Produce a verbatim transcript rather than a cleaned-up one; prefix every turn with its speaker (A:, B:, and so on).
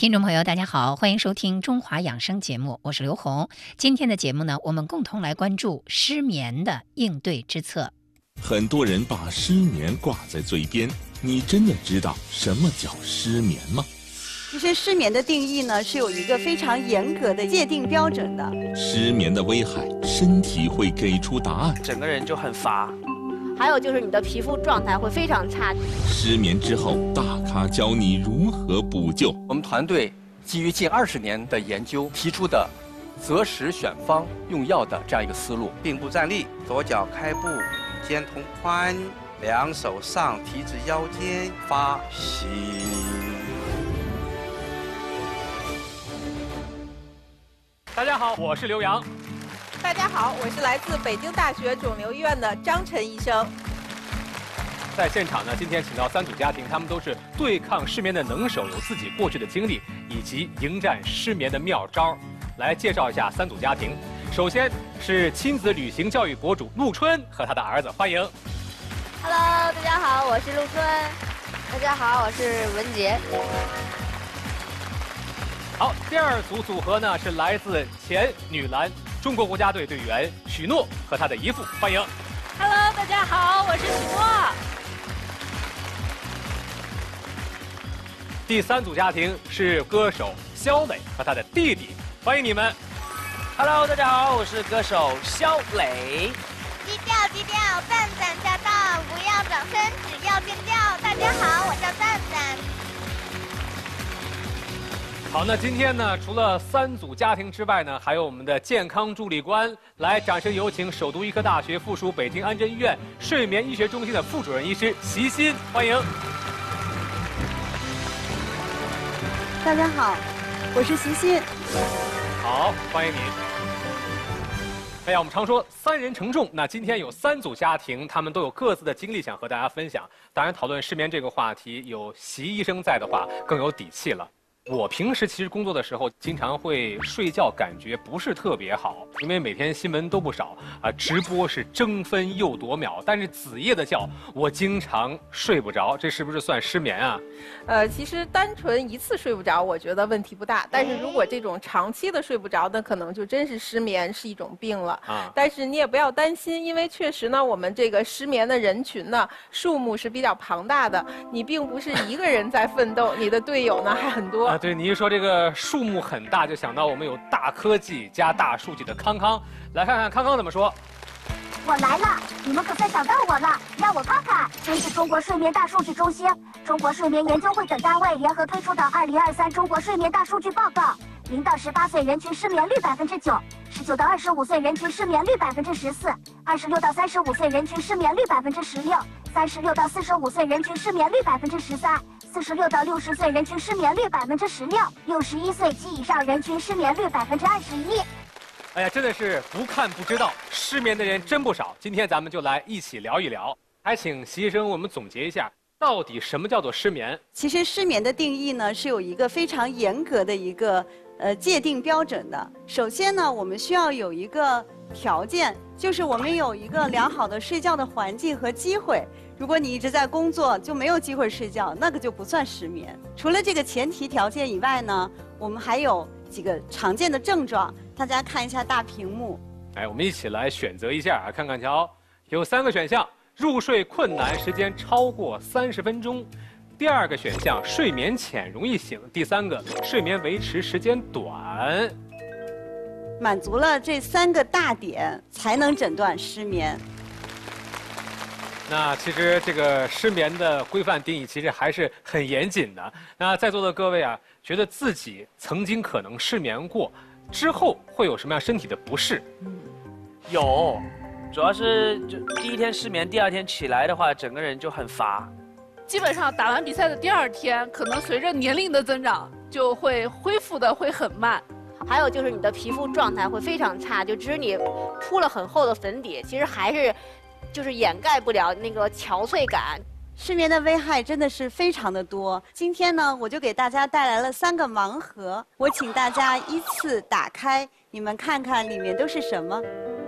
A: 听众朋友，大家好，欢迎收听中华养生节目，我是刘红。今天的节目呢，我们共同来关注失眠的应对之策。
B: 很多人把失眠挂在嘴边，你真的知道什么叫失眠吗？
C: 其实失眠的定义呢，是有一个非常严格的界定标准的。
B: 失眠的危害，身体会给出答案，
D: 整个人就很乏。
E: 还有就是你的皮肤状态会非常差。
B: 失眠之后，大咖教你如何补救。
D: 我们团队基于近二十年的研究提出的择时选方用药的这样一个思路。
F: 并步站立，左脚开步，肩同宽，两手上提至腰间，发吸。
G: 大家好，我是刘洋。
H: 大家好，我是来自北京大学肿瘤医院的张晨医生。
G: 在现场呢，今天请到三组家庭，他们都是对抗失眠的能手，有自己过去的经历以及迎战失眠的妙招。来介绍一下三组家庭。首先是亲子旅行教育博主陆春和他的儿子，欢迎。
E: Hello， 大家好，我是陆春。大家好，我是文杰。
G: 好，第二组组合呢是来自前女篮中国国家队队员许诺和他的姨父，欢迎。
I: Hello， 大家好，我是许诺。
G: 第三组家庭是歌手肖磊和他的弟弟，欢迎你们。
D: Hello， 大家好，我是歌手肖磊。
J: 低调低调，蛋蛋驾到，不要掌声，只要尖叫。大家好，我叫蛋蛋。
G: 好，那今天呢，除了三组家庭之外呢，还有我们的健康助力官。来，掌声有请首都医科大学附属北京安贞医院睡眠医学中心的副主任医师席欣，欢迎。
C: 大家好，我是席欣。
G: 好，欢迎你。哎呀，我们常说三人成众，那今天有三组家庭，他们都有各自的经历想和大家分享。当然，讨论失眠这个话题，有席医生在的话，更有底气了。我平时其实工作的时候，经常会睡觉感觉不是特别好，因为每天新闻都不少啊，直播是争分又夺秒，但是子夜的觉我经常睡不着，这是不是算失眠啊？
H: 呃，其实单纯一次睡不着，我觉得问题不大。但是如果这种长期的睡不着，那可能就真是失眠，是一种病了。啊，但是你也不要担心，因为确实呢，我们这个失眠的人群呢，数目是比较庞大的，你并不是一个人在奋斗，你的队友呢还很多。
G: 啊，对，你一说这个数目很大，就想到我们有大科技加大数据的康康，来看看康康怎么说。
J: 我来了，你们可算找到我了，让我看看。这是中国睡眠大数据中心、中国睡眠研究会等单位联合推出的二零二三中国睡眠大数据报告。零到十八岁人群失眠率百分之九，十九到二十五岁人群失眠率百分之十四，二十六到三十五岁人群失眠率百分之十六，三十六到四十五岁人群失眠率百分之十三，四十六到六十岁人群失眠率百分之十六，六十一岁及以上人群失眠率百分之二十一。
G: 哎呀，真的是不看不知道，失眠的人真不少。今天咱们就来一起聊一聊，还请席医生我们总结一下，到底什么叫做失眠？
C: 其实失眠的定义呢，是有一个非常严格的一个呃界定标准的。首先呢，我们需要有一个条件，就是我们有一个良好的睡觉的环境和机会。如果你一直在工作，就没有机会睡觉，那个就不算失眠。除了这个前提条件以外呢，我们还有几个常见的症状，大家看一下大屏幕。
G: 哎，我们一起来选择一下啊，看看瞧，有三个选项：入睡困难，时间超过三十分钟；第二个选项，睡眠浅，容易醒；第三个，睡眠维持时间短。
C: 满足了这三个大点，才能诊断失眠。
G: 那其实这个失眠的规范定义其实还是很严谨的。那在座的各位啊，觉得自己曾经可能失眠过，之后会有什么样身体的不适？
D: 嗯，有，主要是就第一天失眠，第二天起来的话，整个人就很乏。
I: 基本上打完比赛的第二天，可能随着年龄的增长，就会恢复的会很慢。
E: 还有就是你的皮肤状态会非常差，就即使你铺了很厚的粉底，其实还是就是掩盖不了那个憔悴感。
C: 失眠的危害真的是非常的多。今天呢，我就给大家带来了三个盲盒，我请大家依次打开，你们看看里面都是什么。